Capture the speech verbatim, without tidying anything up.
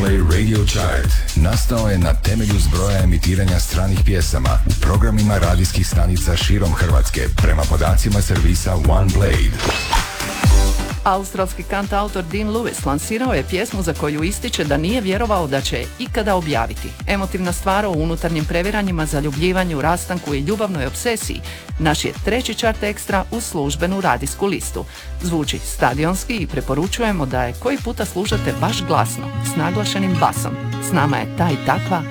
Play Radio Chart nastao je na temelju zbroja emitiranja stranih pjesama u programima radijskih stanica širom Hrvatske prema podacima servisa OnePlay. Australski kantautor Dean Lewis lansirao je pjesmu za koju ističe da nije vjerovao da će je ikada objaviti. Emotivna stvar o unutarnjim previranjima, zaljubljivanju, rastanku i ljubavnoj obsesiji naš je treći chart ekstra uz službenu radijsku listu. Zvuči stadionski i preporučujemo da je koji puta slušate baš glasno, s naglašenim basom. S nama je ta i takva